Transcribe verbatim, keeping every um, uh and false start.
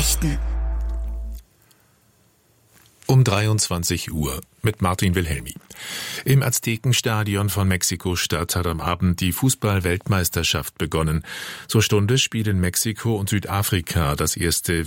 Nachrichten. Um dreiundzwanzig Uhr mit Martin Wilhelmi. Im Aztekenstadion von Mexiko-Stadt hat am Abend die Fußball-Weltmeisterschaft begonnen. Zur Stunde spielen Mexiko und Südafrika das erste